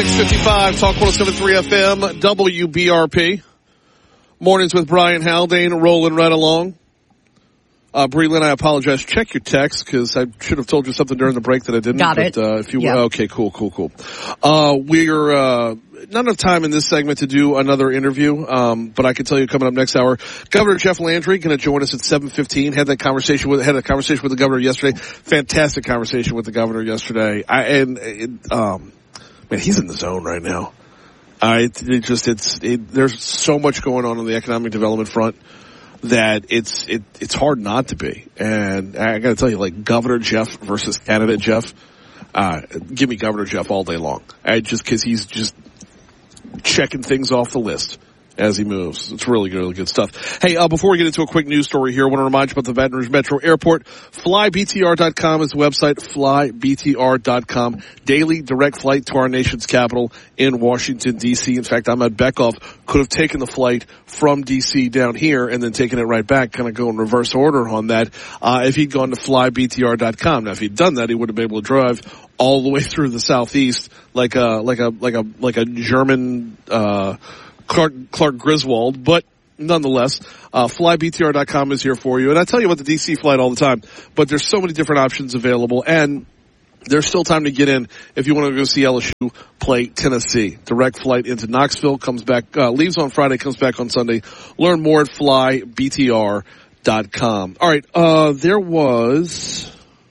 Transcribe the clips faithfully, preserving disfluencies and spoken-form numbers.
six fifty-five, Talk one oh seven point three F M, W B R P. Mornings with Brian Haldane, rolling right along. Uh, Breland, I apologize. Check your text, because I should have told you something during the break that I didn't. Got but, it. Uh, if you yeah. Okay, cool, cool, cool. Uh, we're, uh, not enough time in this segment to do another interview, um, but I can tell you coming up next hour, Governor Jeff Landry going to join us at seven fifteen. Had that conversation with, had a conversation with the governor yesterday. Fantastic conversation with the governor yesterday. I, and, it, um, man, he's in the zone right now. I, it just, it's, it, there's so much going on on the economic development front that it's, it, it's hard not to be. And I gotta tell you, like, Governor Jeff versus candidate Jeff, uh, give me Governor Jeff all day long. I just, cause he's just checking things off the list as he moves. It's really good, really good stuff. Hey, uh, before we get into a quick news story here, I want to remind you about the Baton Rouge Metro Airport. fly B T R dot com is the website, fly B T R dot com. Daily direct flight to our nation's capital in Washington, D C. In fact, Ahmed Bekov could have taken the flight from D C down here and then taken it right back, kind of go in reverse order on that, uh, if he'd gone to fly B T R dot com. Now, if he'd done that, he would have been able to drive all the way through the southeast like a, like a, like a, like a German, uh, Clark, Clark Griswold, but nonetheless, uh, fly B T R dot com is here for you. And I tell you about the D C flight all the time, but there's so many different options available, and there's still time to get in if you want to go see L S U play Tennessee. Direct flight into Knoxville, comes back, uh, leaves on Friday, comes back on Sunday. Learn more at fly B T R dot com. All right, uh, there was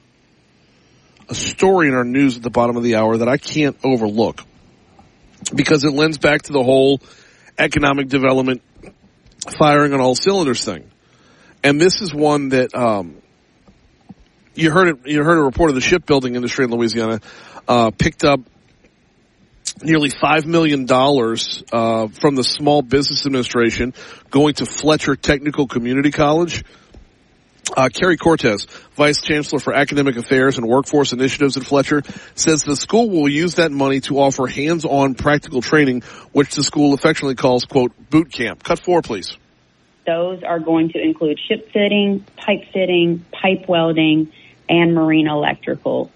a story in our news at the bottom of the hour that I can't overlook because it lends back to the whole economic development firing on all cylinders thing. And this is one that, um, you heard it, you heard a report of the shipbuilding industry in Louisiana, uh, picked up nearly five million dollars, uh, from the Small Business Administration going to Fletcher Technical Community College. Uh, Carrie Cortez, Vice Chancellor for Academic Affairs and Workforce Initiatives at Fletcher, says the school will use that money to offer hands-on practical training, which the school affectionately calls, quote, boot camp. Cut four, please. Those are going to include ship fitting, pipe fitting, pipe welding, and marine electrical.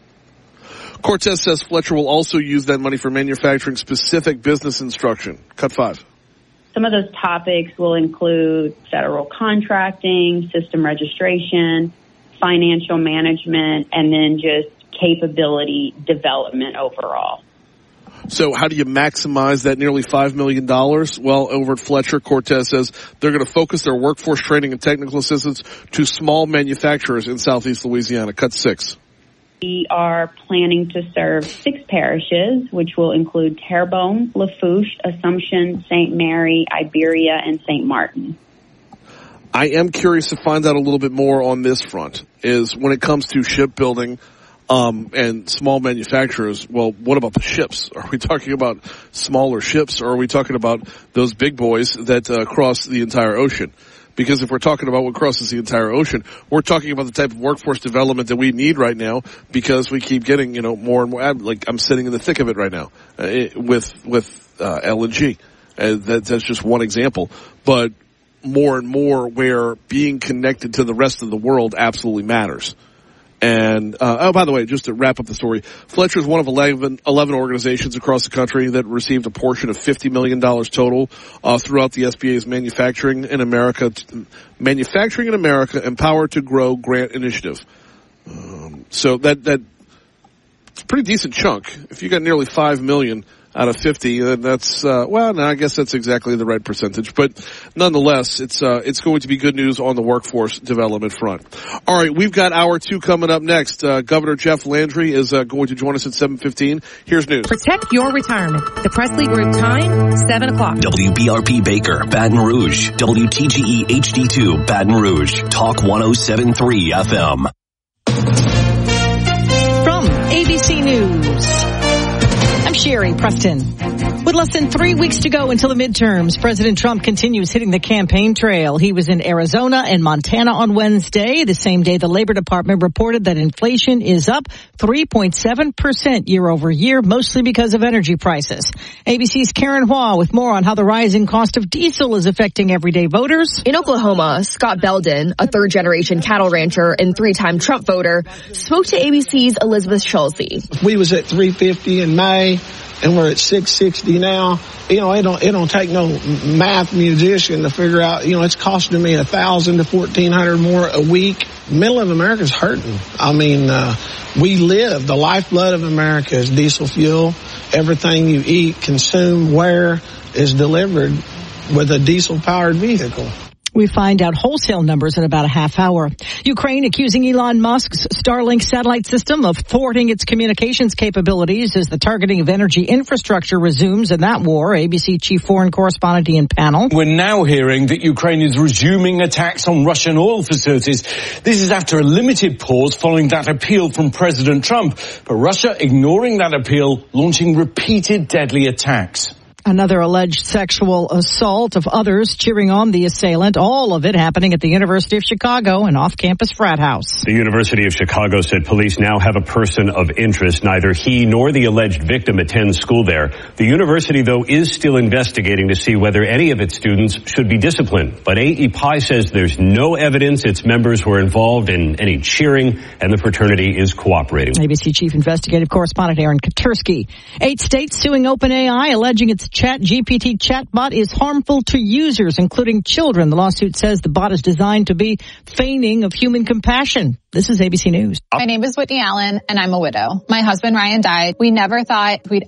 Cortez says Fletcher will also use that money for manufacturing specific business instruction. Cut five. Some of those topics will include federal contracting, system registration, financial management, and then just capability development overall. So how do you maximize that nearly five million dollars? Well, over at Fletcher, Cortez says they're going to focus their workforce training and technical assistance to small manufacturers in southeast Louisiana. Cut six. We are planning to serve six parishes, which will include Terrebonne, Lafourche, Assumption, Saint Mary, Iberia, and Saint Martin. I am curious to find out a little bit more on this front, is when it comes to shipbuilding um, and small manufacturers, well, what about the ships? Are we talking about smaller ships, or are we talking about those big boys that uh, cross the entire ocean? Because if we're talking about what crosses the entire ocean, we're talking about the type of workforce development that we need right now, because we keep getting, you know, more and more, like I'm sitting in the thick of it right now, uh, it, with, with, uh, L N G. Uh, that, that's just one example. But more and more where being connected to the rest of the world absolutely matters. And, uh, oh, by the way, just to wrap up the story, Fletcher is one of eleven, eleven organizations across the country that received a portion of fifty million dollars total, uh, throughout the S B A's Manufacturing in America, Manufacturing in America Empowered to Grow grant initiative. Um, so that, that, it's a pretty decent chunk. If you got nearly five million out of fifty, then that's, uh, well, no, I guess that's exactly the right percentage. But nonetheless, it's, uh, it's going to be good news on the workforce development front. All right, we've got hour two coming up next. Uh, Governor Jeff Landry is, uh, going to join us at seven fifteen. Here's news. Protect your retirement. The Presley Group time, seven o'clock. W B R P Baker, Baton Rouge. W T G E H D two, Baton Rouge. Talk one oh seven point three F M. From A B C News, I'm Sherry Preston. With less than three weeks to go until the midterms, President Trump continues hitting the campaign trail. He was in Arizona and Montana on Wednesday, the same day the Labor Department reported that inflation is up three point seven percent year over year, mostly because of energy prices. A B C's Karen Hua with more on how the rising cost of diesel is affecting everyday voters. In Oklahoma, Scott Belden, a third-generation cattle rancher and three-time Trump voter, spoke to A B C's Elizabeth Schulze. We was at three fifty in May. and we're at six sixty now. You know, it don't, it don't take no math musician to figure out, you know, it's costing me a thousand to fourteen hundred more a week. Middle of America's hurting. I mean, uh, we live, the lifeblood of America is diesel fuel. Everything you eat, consume, wear is delivered with a diesel-powered vehicle. We find out wholesale numbers in about a half hour. Ukraine accusing Elon Musk's Starlink satellite system of thwarting its communications capabilities as the targeting of energy infrastructure resumes in that war. A B C chief foreign correspondent Ian Pannell. We're now hearing that Ukraine is resuming attacks on Russian oil facilities. This is after a limited pause following that appeal from President Trump. But Russia ignoring that appeal, launching repeated deadly attacks. Another alleged sexual assault of others cheering on the assailant. All of it happening at the University of Chicago, an off-campus frat house. The University of Chicago said police now have a person of interest. Neither he nor the alleged victim attends school there. The university, though, is still investigating to see whether any of its students should be disciplined. But A E P I says there's no evidence its members were involved in any cheering, and the fraternity is cooperating. A B C chief investigative correspondent Aaron Katursky. Eight states suing OpenAI, alleging its Chat G P T chatbot is harmful to users, including children. The lawsuit says the bot is designed to be feigning of human compassion. This is A B C News. My name is Whitney Allen, and I'm a widow. My husband, Ryan, died. We never thought we'd